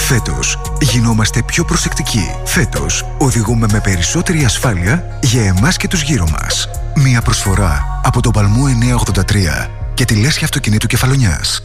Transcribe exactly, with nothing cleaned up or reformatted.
Φέτος γινόμαστε πιο προσεκτικοί. Φέτος οδηγούμε με περισσότερη ασφάλεια για εμάς και τους γύρω μας. Μια προσφορά από τον Παλμό εννιακόσια ογδόντα τρία και τη Λέσχη Αυτοκινήτου Κεφαλονιάς.